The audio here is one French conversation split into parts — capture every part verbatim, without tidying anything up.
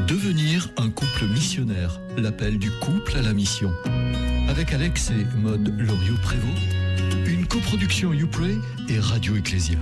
Devenir un couple missionnaire, l'appel du couple à la mission. Avec Alex et Maude Loriot-Prévost, une coproduction YouPray et Radio Ecclésia.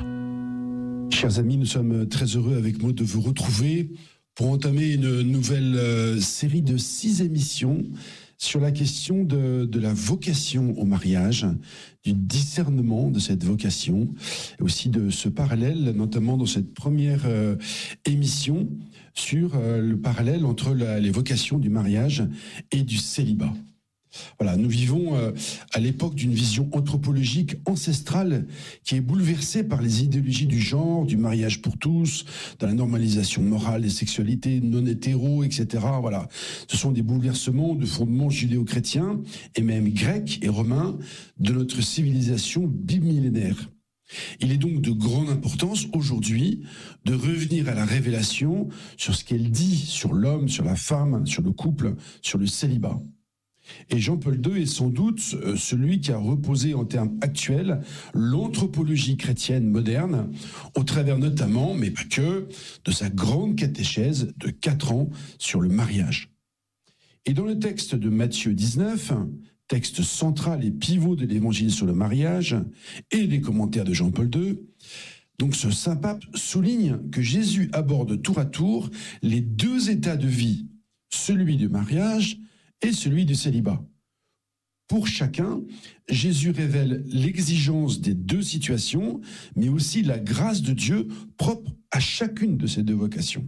Chers amis, nous sommes très heureux avec Maude de vous retrouver pour entamer une nouvelle euh, série de six émissions sur la question de, de la vocation au mariage, du discernement de cette vocation, et aussi de ce parallèle, notamment dans cette première euh, émission, sur euh, le parallèle entre la, les vocations du mariage et du célibat. Voilà, nous vivons euh, à l'époque d'une vision anthropologique ancestrale qui est bouleversée par les idéologies du genre, du mariage pour tous, de la normalisation morale des sexualités non hétéro, et cetera. Voilà, ce sont des bouleversements de fondements judéo-chrétiens et même grecs et romains de notre civilisation bimillénaire. Il est donc de grande importance aujourd'hui de revenir à la révélation sur ce qu'elle dit sur l'homme, sur la femme, sur le couple, sur le célibat. Et Jean-Paul deux est sans doute celui qui a reposé en termes actuels l'anthropologie chrétienne moderne, au travers notamment, mais pas que, de sa grande catéchèse de quatre ans sur le mariage. Et dans le texte de Matthieu dix-neuf, texte central et pivot de l'évangile sur le mariage, et les commentaires de Jean-Paul deux, donc ce saint pape souligne que Jésus aborde tour à tour les deux états de vie, celui du mariage et celui du célibat. Pour chacun, Jésus révèle l'exigence des deux situations, mais aussi la grâce de Dieu propre à chacune de ces deux vocations.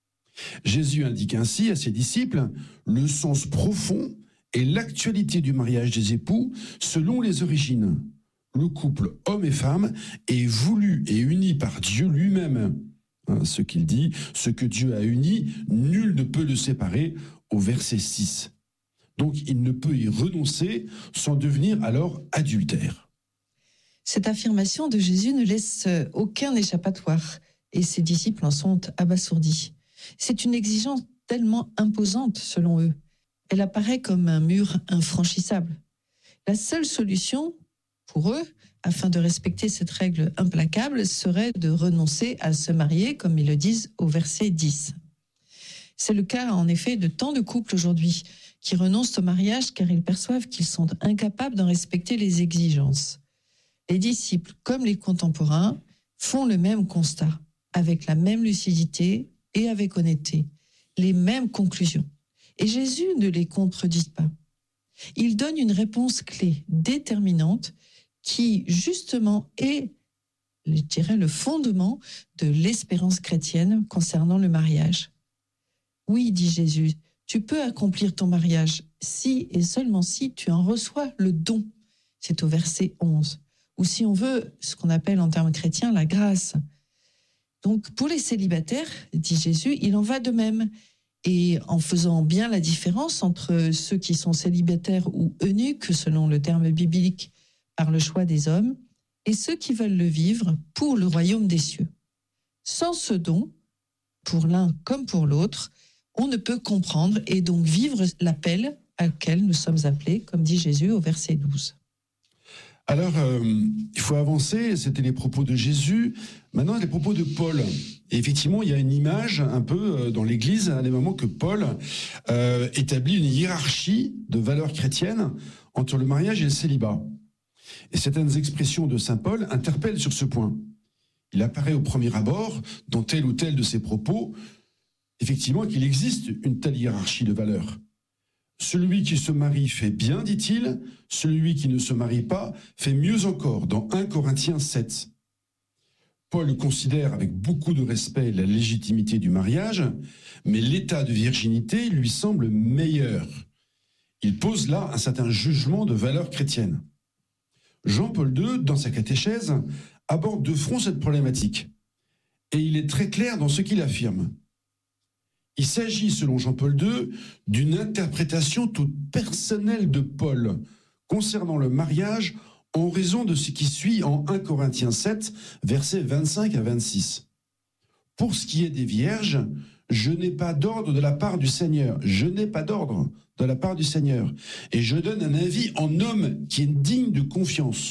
Jésus indique ainsi à ses disciples le sens profond et l'actualité du mariage des époux selon les origines. Le couple homme et femme est voulu et uni par Dieu lui-même. Hein, ce qu'il dit, ce que Dieu a uni, nul ne peut le séparer, au verset six. Donc, il ne peut y renoncer sans devenir alors adultère. Cette affirmation de Jésus ne laisse aucun échappatoire et ses disciples en sont abasourdis. C'est une exigence tellement imposante selon eux. Elle apparaît comme un mur infranchissable. La seule solution pour eux, afin de respecter cette règle implacable, serait de renoncer à se marier, comme ils le disent au verset dix. C'est le cas en effet de tant de couples aujourd'hui qui renoncent au mariage car ils perçoivent qu'ils sont incapables d'en respecter les exigences. Les disciples, comme les contemporains, font le même constat, avec la même lucidité et avec honnêteté, les mêmes conclusions. Et Jésus ne les contredit pas. Il donne une réponse clé, déterminante, qui justement est, je dirais, le fondement de l'espérance chrétienne concernant le mariage. Oui, dit Jésus, tu peux accomplir ton mariage si et seulement si tu en reçois le don. C'est au verset onze. Ou si on veut, ce qu'on appelle en termes chrétiens, la grâce. Donc, pour les célibataires, dit Jésus, il en va de même. Et en faisant bien la différence entre ceux qui sont célibataires ou eunuques, selon le terme biblique, par le choix des hommes, et ceux qui veulent le vivre pour le royaume des cieux. Sans ce don, pour l'un comme pour l'autre, on ne peut comprendre et donc vivre l'appel auquel nous sommes appelés, comme dit Jésus au verset douze. Alors, euh, il faut avancer, c'était les propos de Jésus, maintenant les propos de Paul. Et effectivement, il y a une image un peu dans l'Église, à des moments que Paul euh, établit une hiérarchie de valeurs chrétiennes entre le mariage et le célibat. Et certaines expressions de saint Paul interpellent sur ce point. Il apparaît au premier abord, dans tel ou tel de ses propos, effectivement qu'il existe une telle hiérarchie de valeurs. Celui qui se marie fait bien, dit-il, celui qui ne se marie pas fait mieux encore, dans un Corinthiens sept. Paul considère avec beaucoup de respect la légitimité du mariage, mais l'état de virginité lui semble meilleur. Il pose là un certain jugement de valeur chrétienne. Jean-Paul deux, dans sa catéchèse, aborde de front cette problématique. Et il est très clair dans ce qu'il affirme. Il s'agit, selon Jean-Paul deux, d'une interprétation toute personnelle de Paul concernant le mariage en raison de ce qui suit en un Corinthiens sept, versets vingt-cinq à vingt-six. Pour ce qui est des vierges, je n'ai pas d'ordre de la part du Seigneur. Je n'ai pas d'ordre de la part du Seigneur. Et je donne un avis en homme qui est digne de confiance.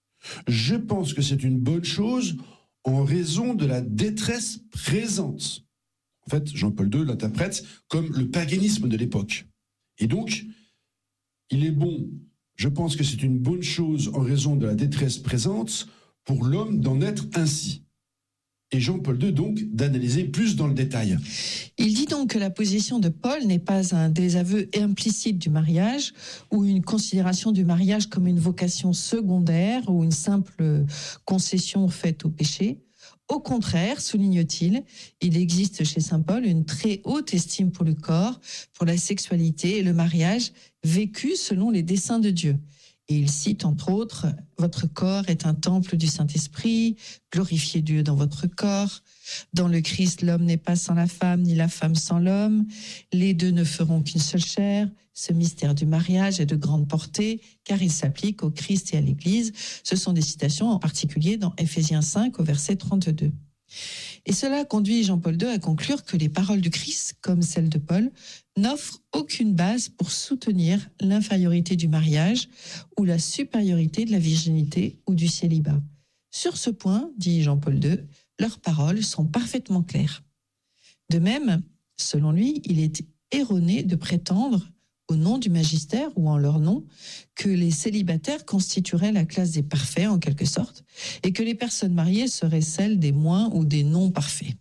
Je pense que c'est une bonne chose en raison de la détresse présente. En fait, Jean-Paul deux l'interprète comme le paganisme de l'époque. Et donc, il est bon, je pense que c'est une bonne chose en raison de la détresse présente pour l'homme d'en être ainsi. Et Jean-Paul deux, donc, d'analyser plus dans le détail. Il dit donc que la position de Paul n'est pas un désaveu implicite du mariage ou une considération du mariage comme une vocation secondaire ou une simple concession faite au péché. Au contraire, souligne-t-il, il existe chez saint Paul une très haute estime pour le corps, pour la sexualité et le mariage vécu selon les desseins de Dieu. Et il cite entre autres « Votre corps est un temple du Saint-Esprit, glorifiez Dieu dans votre corps. Dans le Christ, l'homme n'est pas sans la femme, ni la femme sans l'homme. Les deux ne feront qu'une seule chair. Ce mystère du mariage est de grande portée, car il s'applique au Christ et à l'Église. » Ce sont des citations en particulier dans Éphésiens cinq au verset trente-deux. Et cela conduit Jean-Paul deux à conclure que les paroles du Christ, comme celles de Paul, n'offrent aucune base pour soutenir l'infériorité du mariage ou la supériorité de la virginité ou du célibat. Sur ce point, dit Jean-Paul deux, leurs paroles sont parfaitement claires. De même, selon lui, il est erroné de prétendre, au nom du magistère ou en leur nom, que les célibataires constitueraient la classe des parfaits en quelque sorte, et que les personnes mariées seraient celles des moins ou des non-parfaits.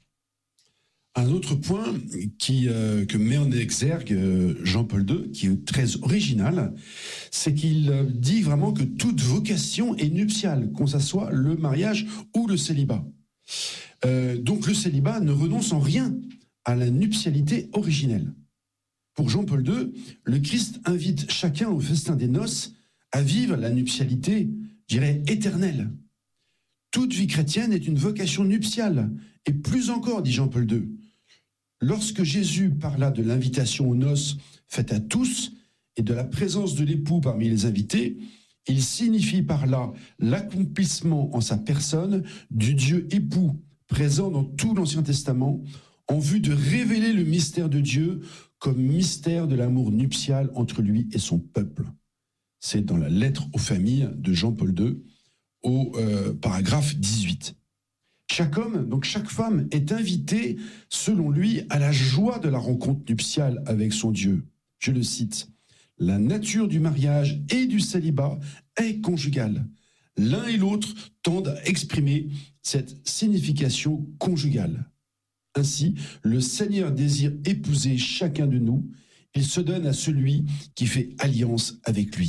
Un autre point qui, euh, que met en exergue euh, Jean-Paul deux, qui est très original, c'est qu'il euh, dit vraiment que toute vocation est nuptiale, qu'on soit le mariage ou le célibat. Euh, donc le célibat ne renonce en rien à la nuptialité originelle. Pour Jean-Paul deux, le Christ invite chacun au festin des noces à vivre la nuptialité, je dirais, éternelle. Toute vie chrétienne est une vocation nuptiale, et plus encore, dit Jean-Paul deux. Lorsque Jésus parla de l'invitation aux noces faite à tous et de la présence de l'époux parmi les invités, il signifie par là l'accomplissement en sa personne du Dieu époux présent dans tout l'Ancien Testament en vue de révéler le mystère de Dieu comme mystère de l'amour nuptial entre lui et son peuple. C'est dans la lettre aux familles de Jean-Paul deux, au euh, paragraphe dix-huit. Chaque homme, donc chaque femme, est invité, selon lui, à la joie de la rencontre nuptiale avec son Dieu. Je le cite, « La nature du mariage et du célibat est conjugale. L'un et l'autre tendent à exprimer cette signification conjugale. Ainsi, le Seigneur désire épouser chacun de nous. Il se donne à celui qui fait alliance avec lui. »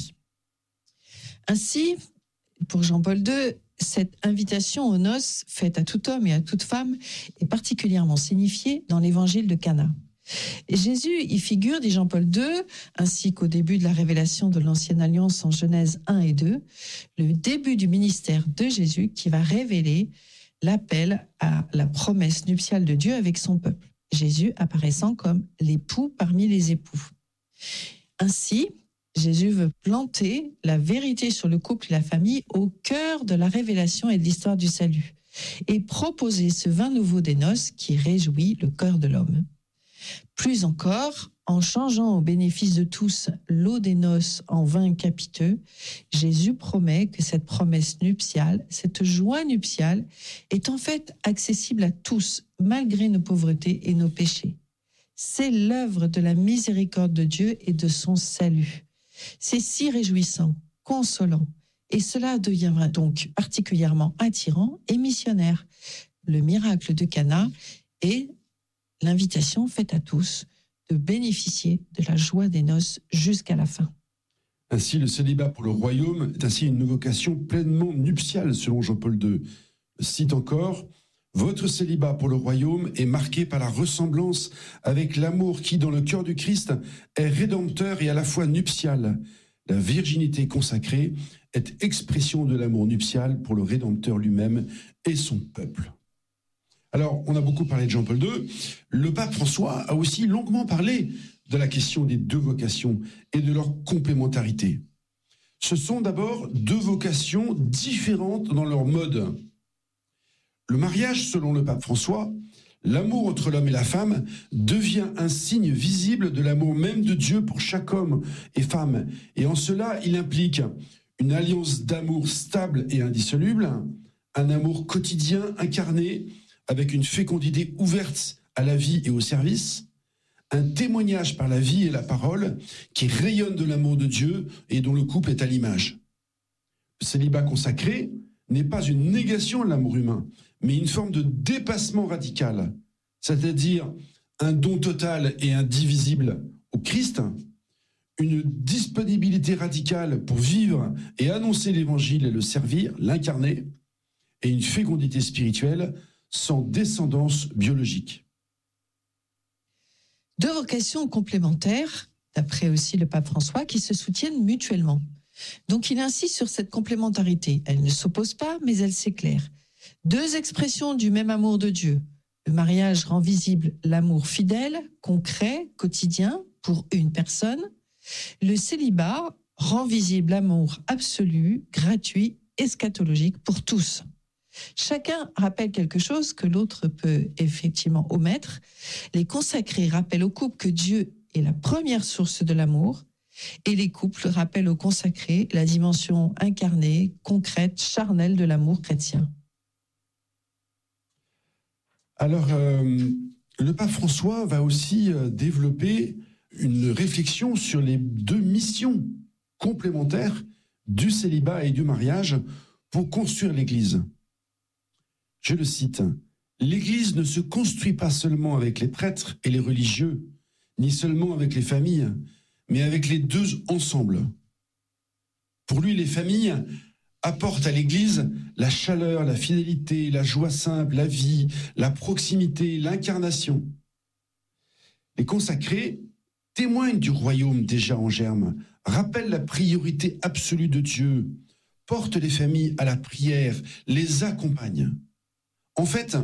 Ainsi, pour Jean-Paul deux, cette invitation aux noces faite à tout homme et à toute femme est particulièrement signifiée dans l'évangile de Cana. Et Jésus y figure, dit Jean-Paul deux, ainsi qu'au début de la révélation de l'Ancienne Alliance en Genèse un et deux, le début du ministère de Jésus qui va révéler l'appel à la promesse nuptiale de Dieu avec son peuple. Jésus apparaissant comme l'époux parmi les époux. Ainsi, Jésus veut planter la vérité sur le couple et la famille au cœur de la révélation et de l'histoire du salut et proposer ce vin nouveau des noces qui réjouit le cœur de l'homme. Plus encore, en changeant au bénéfice de tous l'eau des noces en vin capiteux, Jésus promet que cette promesse nuptiale, cette joie nuptiale, est en fait accessible à tous, malgré nos pauvretés et nos péchés. C'est l'œuvre de la miséricorde de Dieu et de son salut. C'est si réjouissant, consolant, et cela deviendra donc particulièrement attirant et missionnaire. Le miracle de Cana est l'invitation faite à tous de bénéficier de la joie des noces jusqu'à la fin. Ainsi, le célibat pour le royaume est ainsi une vocation pleinement nuptiale, selon Jean-Paul deux. Je cite encore, « Votre célibat pour le royaume est marqué par la ressemblance avec l'amour qui, dans le cœur du Christ, est rédempteur et à la fois nuptial. La virginité consacrée est expression de l'amour nuptial pour le Rédempteur lui-même et son peuple. » Alors, on a beaucoup parlé de Jean-Paul deux. Le pape François a aussi longuement parlé de la question des deux vocations et de leur complémentarité. Ce sont d'abord deux vocations différentes dans leur mode. Le mariage, selon le pape François, l'amour entre l'homme et la femme devient un signe visible de l'amour même de Dieu pour chaque homme et femme. Et en cela, il implique une alliance d'amour stable et indissoluble, un amour quotidien incarné, avec une fécondité ouverte à la vie et au service, un témoignage par la vie et la parole qui rayonne de l'amour de Dieu et dont le couple est à l'image. Le célibat consacré n'est pas une négation de l'amour humain, mais une forme de dépassement radical, c'est-à-dire un don total et indivisible au Christ, une disponibilité radicale pour vivre et annoncer l'Évangile et le servir, l'incarner, et une fécondité spirituelle sans descendance biologique. Deux vocations complémentaires, d'après aussi le pape François, qui se soutiennent mutuellement. Donc il insiste sur cette complémentarité. Elles ne s'opposent pas, mais elles s'éclairent. Deux expressions du même amour de Dieu. Le mariage rend visible l'amour fidèle, concret, quotidien pour une personne. Le célibat rend visible l'amour absolu, gratuit, eschatologique pour tous. Chacun rappelle quelque chose que l'autre peut effectivement omettre. Les consacrés rappellent au couple que Dieu est la première source de l'amour et les couples rappellent aux consacrés la dimension incarnée, concrète, charnelle de l'amour chrétien. Alors, euh, le pape François va aussi euh, développer une réflexion sur les deux missions complémentaires du célibat et du mariage pour construire l'Église. Je le cite, « L'Église ne se construit pas seulement avec les prêtres et les religieux, ni seulement avec les familles, mais avec les deux ensemble. » Pour lui, les familles apportent à l'Église la chaleur, la fidélité, la joie simple, la vie, la proximité, l'incarnation. Les consacrés témoignent du royaume déjà en germe, rappellent la priorité absolue de Dieu, portent les familles à la prière, les accompagnent. En fait,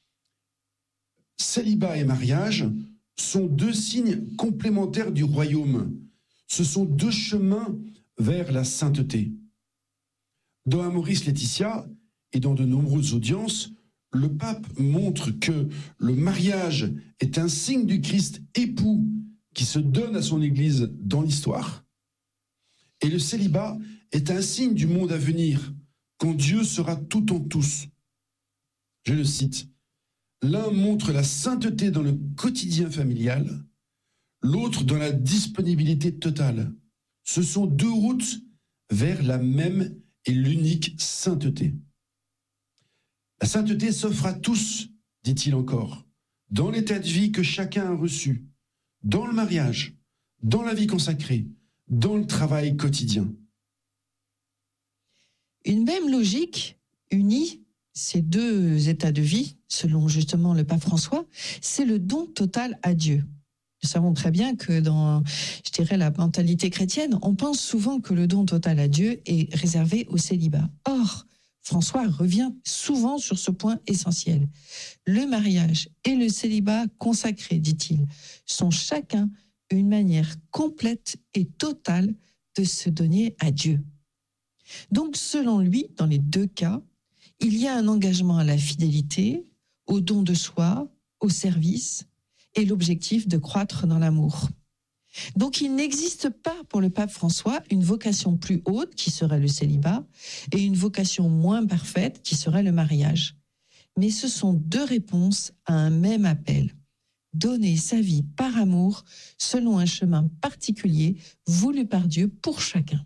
célibat et mariage sont deux signes complémentaires du royaume. Ce sont deux chemins vers la sainteté. Dans Amoris Laetitia et dans de nombreuses audiences, le pape montre que le mariage est un signe du Christ époux qui se donne à son Église dans l'histoire, et le célibat est un signe du monde à venir, quand Dieu sera tout en tous. Je le cite, « L'un montre la sainteté dans le quotidien familial, l'autre dans la disponibilité totale. Ce sont deux routes vers la même et l'unique sainteté. La sainteté s'offre à tous, dit-il encore, dans l'état de vie que chacun a reçu, dans le mariage, dans la vie consacrée, dans le travail quotidien. » Une même logique unit ces deux états de vie, selon justement le pape François, c'est le don total à Dieu. Nous savons très bien que dans, je dirais, la mentalité chrétienne, on pense souvent que le don total à Dieu est réservé au célibat. Or, François revient souvent sur ce point essentiel. Le mariage et le célibat consacré, dit-il, sont chacun une manière complète et totale de se donner à Dieu. Donc, selon lui, dans les deux cas, il y a un engagement à la fidélité, au don de soi, au service, et l'objectif de croître dans l'amour. Donc il n'existe pas pour le pape François une vocation plus haute qui serait le célibat et une vocation moins parfaite qui serait le mariage. Mais ce sont deux réponses à un même appel. Donner sa vie par amour selon un chemin particulier voulu par Dieu pour chacun.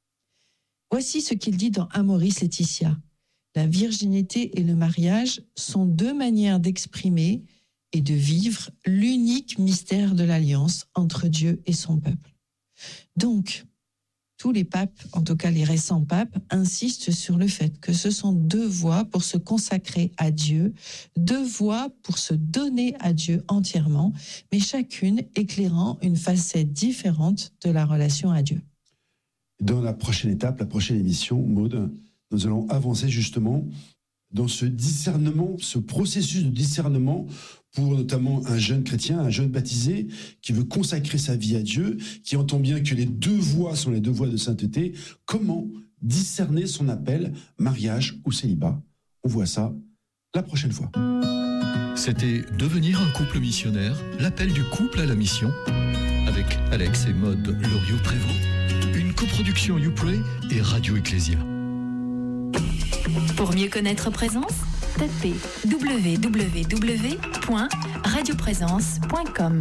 Voici ce qu'il dit dans Amoris Laetitia. La virginité et le mariage sont deux manières d'exprimer et de vivre l'unique mystère de l'alliance entre Dieu et son peuple. Donc, tous les papes, en tout cas les récents papes, insistent sur le fait que ce sont deux voies pour se consacrer à Dieu, deux voies pour se donner à Dieu entièrement, mais chacune éclairant une facette différente de la relation à Dieu. Dans la prochaine étape, la prochaine émission, Maud, nous allons avancer justement dans ce discernement, ce processus de discernement pour notamment un jeune chrétien, un jeune baptisé qui veut consacrer sa vie à Dieu, qui entend bien que les deux voies sont les deux voies de sainteté. Comment discerner son appel, mariage ou célibat? On voit ça la prochaine fois. C'était Devenir un couple missionnaire, l'appel du couple à la mission, avec Alex et Maud Loriot-Prévost, une coproduction YouPray et Radio Ecclésia. Pour mieux connaître Présence, tapez w w w point radio présence point com.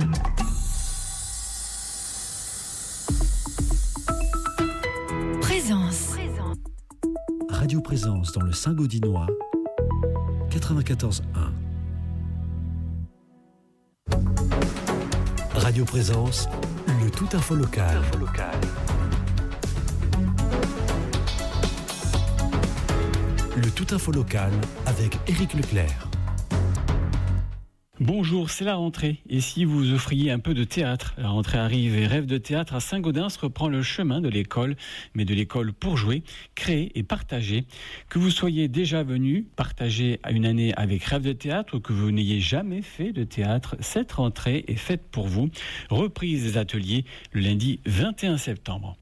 Présence. Radio Présence dans le Saint-Gaudinois, quatre-vingt-quatorze un. Radio Présence, le tout info local. Info local. Le tout info local avec Éric Leclerc. Bonjour, c'est la rentrée. Et si vous offriez un peu de théâtre? La rentrée arrive et Rêve de théâtre à Saint-Gaudens reprend le chemin de l'école, mais de l'école pour jouer, créer et partager. Que vous soyez déjà venu partager une année avec Rêve de théâtre ou que vous n'ayez jamais fait de théâtre, cette rentrée est faite pour vous. Reprise des ateliers le lundi vingt et un septembre.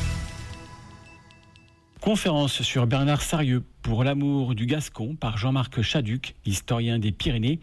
Conférence sur Bernard Sarieux pour l'amour du Gascon par Jean-Marc Chaduc, historien des Pyrénées.